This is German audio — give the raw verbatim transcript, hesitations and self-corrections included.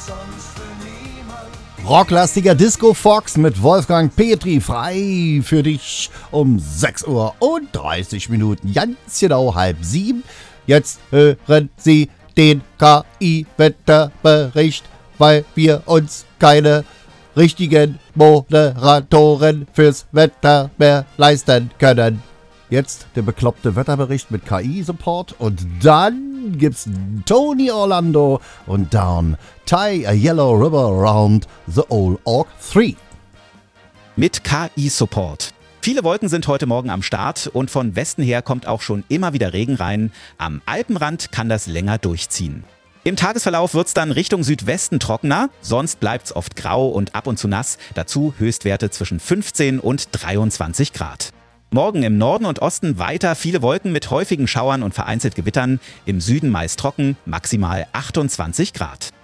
Rocklastiger Disco Fox mit Wolfgang Petri frei für dich um sechs Uhr und dreißig Minuten, ganz genau halb sieben. Jetzt hören Sie den K I-Wetterbericht, weil wir uns keine richtigen Moderatoren fürs Wetter mehr leisten können. Jetzt der bekloppte Wetterbericht mit K I-Support und dann gibt's Tony Orlando und Down Tie a Yellow River Around the Old Orc drei. Mit K I-Support. Viele Wolken sind heute Morgen am Start und von Westen her kommt auch schon immer wieder Regen rein. Am Alpenrand kann das länger durchziehen. Im Tagesverlauf wird's dann Richtung Südwesten trockener, sonst bleibt's oft grau und ab und zu nass, dazu Höchstwerte zwischen fünfzehn und dreiundzwanzig Grad. Morgen im Norden und Osten weiter viele Wolken mit häufigen Schauern und vereinzelt Gewittern, im Süden meist trocken, maximal achtundzwanzig Grad.